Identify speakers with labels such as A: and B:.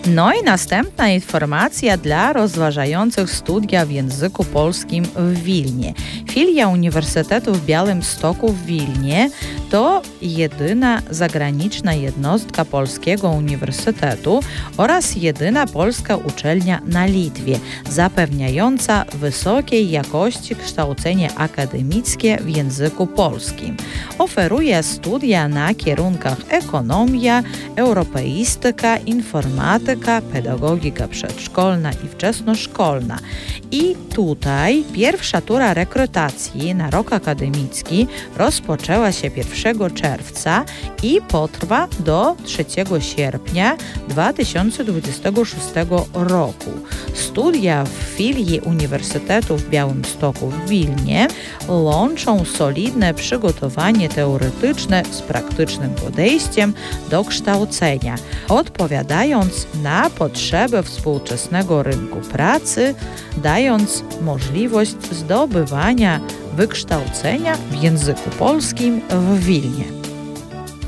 A: No i następna informacja dla rozważających studia w języku polskim w Wilnie. Filia Uniwersytetu w Białymstoku w Wilnie to jedyna zagraniczna jednostka Polskiego Uniwersytetu oraz jedyna polska uczelnia na Litwie, zapewniająca wysokiej jakości kształcenie akademickie w języku polskim. Oferuje studia na kierunkach ekonomia, europeistyka, informatyka, pedagogika przedszkolna i wczesnoszkolna. I tutaj pierwsza tura rekrutacji na rok akademicki rozpoczęła się 1 czerwca i potrwa do 3 sierpnia 2026 roku. Studia w filii Uniwersytetu w Białymstoku w Wilnie łączą solidne przygotowanie teoretyczne z praktycznym podejściem do kształcenia, odpowiadając na potrzeby współczesnego rynku pracy, dając możliwość zdobywania wykształcenia w języku polskim w Wilnie.